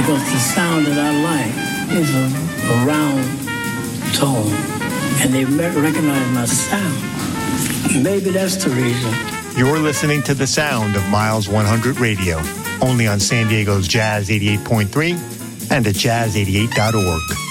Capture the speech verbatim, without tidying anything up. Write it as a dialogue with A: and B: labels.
A: because the sound that I like is a, a round tone, and they recognize my sound. Maybe that's the reason.
B: You're listening to the sound of Miles one hundred Radio, only on San Diego's Jazz eighty-eight point three and at jazz eighty-eight dot org.